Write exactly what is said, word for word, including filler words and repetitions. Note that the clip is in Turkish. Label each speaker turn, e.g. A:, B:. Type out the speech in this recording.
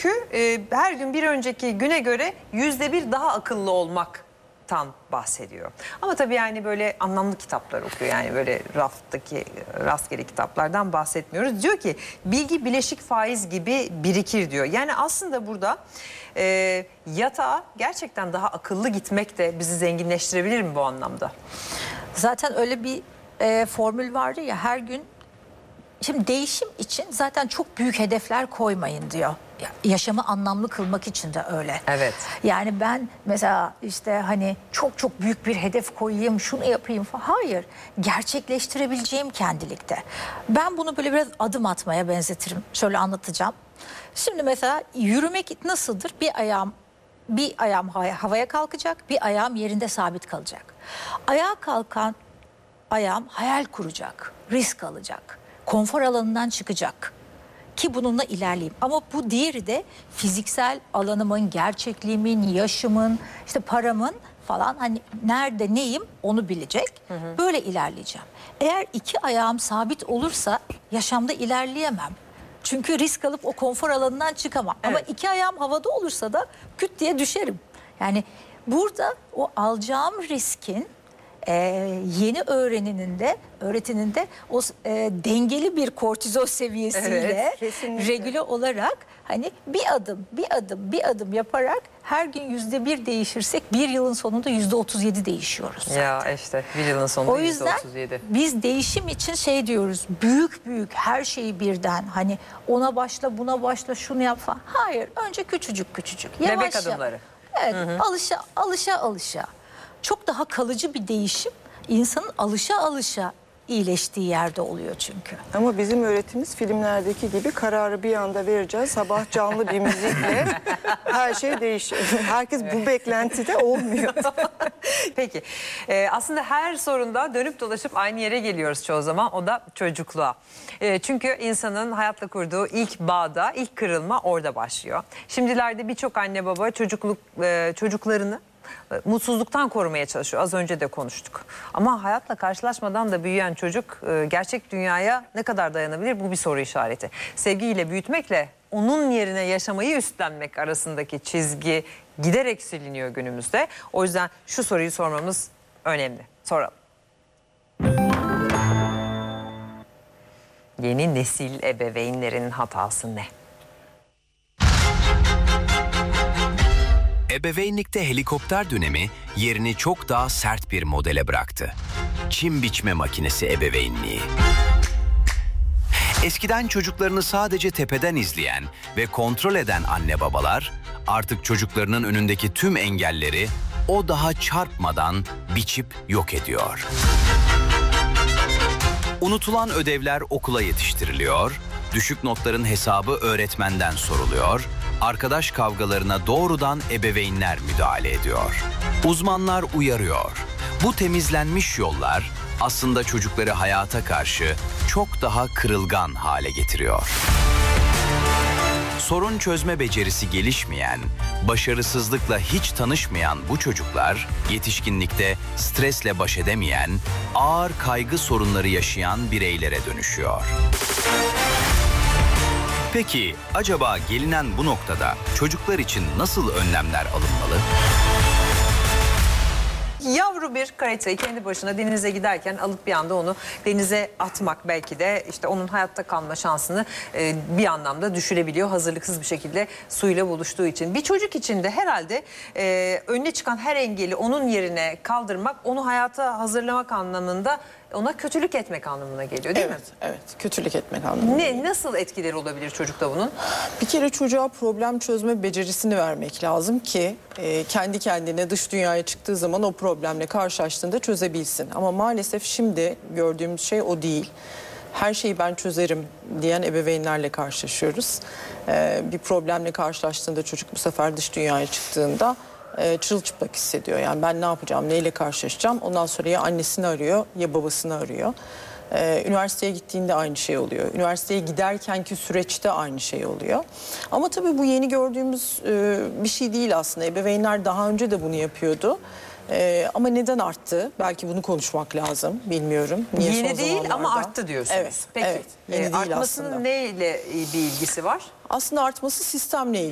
A: Çünkü e, her gün bir önceki güne göre yüzde bir daha akıllı olmaktan bahsediyor. Ama tabii yani böyle anlamlı kitaplar okuyor. Yani böyle raftaki rastgele kitaplardan bahsetmiyoruz. Diyor ki bilgi bileşik faiz gibi birikir diyor. Yani aslında burada e, yatağa gerçekten daha akıllı gitmek de bizi zenginleştirebilir mi bu anlamda?
B: Zaten öyle bir e, formül vardı ya, her gün. Şimdi değişim için zaten çok büyük hedefler koymayın diyor. Yaşamı anlamlı kılmak için de öyle.
A: Evet.
B: Yani ben mesela işte hani çok çok büyük bir hedef koyayım, şunu yapayım falan. Hayır. Gerçekleştirebileceğim kendilikte. Ben bunu böyle biraz adım atmaya benzetirim. Şöyle anlatacağım. Şimdi mesela yürümek nasıldır? Bir ayağım bir ayağım havaya kalkacak, bir ayağım yerinde sabit kalacak. Ayağa kalkan ayağım hayal kuracak, risk alacak. Konfor alanından çıkacak ki bununla ilerleyeyim. Ama bu diğeri de fiziksel alanımın, gerçekliğimin, yaşımın, işte paramın falan, hani nerede neyim onu bilecek. Hı hı. Böyle ilerleyeceğim. Eğer iki ayağım sabit olursa yaşamda ilerleyemem. Çünkü risk alıp o konfor alanından çıkamam. Evet. Ama iki ayağım havada olursa da küt diye düşerim. Yani burada o alacağım riskin Ee, yeni öğreninin de öğretinin de o e, dengeli bir kortizol seviyesiyle evet, regüle olarak hani bir adım bir adım bir adım yaparak her gün yüzde bir değişirsek bir yılın sonunda yüzde otuz yedi değişiyoruz zaten.
A: Ya işte bir yılın sonunda
B: o yüzden
A: yüzde otuz yedi.
B: Biz değişim için şey diyoruz, büyük büyük her şeyi birden, hani ona başla buna başla şunu yap falan. Hayır, önce küçücük küçücük yavaş
A: bebek adımları.
B: Evet,
A: hı hı.
B: alışa alışa alışa. Çok daha kalıcı bir değişim insanın alışa alışa iyileştiği yerde oluyor çünkü.
C: Ama bizim öğretimimiz filmlerdeki gibi kararı bir anda vereceğiz. Sabah canlı bir müzikle her şey değişiyor. Herkes bu beklentide olmuyor.
A: Peki. Ee, aslında her sorunda dönüp dolaşıp aynı yere geliyoruz çoğu zaman. O da çocukluğa. Ee, çünkü insanın hayatla kurduğu ilk bağda, ilk kırılma orada başlıyor. Şimdilerde birçok anne baba çocukluk e, çocuklarını mutsuzluktan korumaya çalışıyor. Az önce de konuştuk. Ama hayatla karşılaşmadan da büyüyen çocuk gerçek dünyaya ne kadar dayanabilir? Bu bir soru işareti. Sevgiyle büyütmekle onun yerine yaşamayı üstlenmek arasındaki çizgi giderek siliniyor günümüzde. O yüzden şu soruyu sormamız önemli. Soralım. Yeni nesil ebeveynlerin hatası ne?
D: Ebeveynlikte helikopter dönemi yerini çok daha sert bir modele bıraktı. Çim biçme makinesi ebeveynliği. Eskiden çocuklarını sadece tepeden izleyen ve kontrol eden anne babalar artık çocuklarının önündeki tüm engelleri o daha çarpmadan biçip yok ediyor. Unutulan ödevler okula yetiştiriliyor, düşük notların hesabı öğretmenden soruluyor, arkadaş kavgalarına doğrudan ebeveynler müdahale ediyor. Uzmanlar uyarıyor. Bu temizlenmiş yollar aslında çocukları hayata karşı çok daha kırılgan hale getiriyor. Sorun çözme becerisi gelişmeyen, başarısızlıkla hiç tanışmayan bu çocuklar yetişkinlikte stresle baş edemeyen, ağır kaygı sorunları yaşayan bireylere dönüşüyor. Peki acaba gelinen bu noktada çocuklar için nasıl önlemler alınmalı?
A: Yavru bir karetayı kendi başına denize giderken alıp bir anda onu denize atmak belki de işte onun hayatta kalma şansını e, bir anlamda düşürebiliyor. Hazırlıksız bir şekilde suyla buluştuğu için. Bir çocuk için de herhalde e, önüne çıkan her engeli onun yerine kaldırmak, onu hayata hazırlamak anlamında, ona kötülük etmek anlamına geliyor değil
C: evet,
A: mi?
C: Evet, kötülük etmek anlamında.
A: Ne, nasıl etkileri olabilir çocukta bunun?
C: Bir kere çocuğa problem çözme becerisini vermek lazım ki e, kendi kendine dış dünyaya çıktığı zaman o problemle karşılaştığında çözebilsin. Ama maalesef şimdi gördüğümüz şey o değil. Her şeyi ben çözerim diyen ebeveynlerle karşılaşıyoruz. E, bir problemle karşılaştığında çocuk bu sefer dış dünyaya çıktığında E, çırılçıplak hissediyor. Yani ben ne yapacağım, neyle karşılaşacağım? Ondan sonra ya annesini arıyor ya babasını arıyor. E, üniversiteye gittiğinde aynı şey oluyor. Üniversiteye giderkenki süreçte aynı şey oluyor. Ama tabii bu yeni gördüğümüz e, bir şey değil aslında. Ebeveynler daha önce de bunu yapıyordu. Ee, ama neden arttı? Belki bunu konuşmak lazım. Bilmiyorum. Niye
A: Yeni değil
C: zamanlarda?
A: ama arttı diyorsunuz.
C: Evet.
A: Peki
C: evet, yeni
A: e,
C: değil
A: artmasının
C: aslında.
A: neyle bir ilgisi var?
C: Aslında artması sistemle ilgili.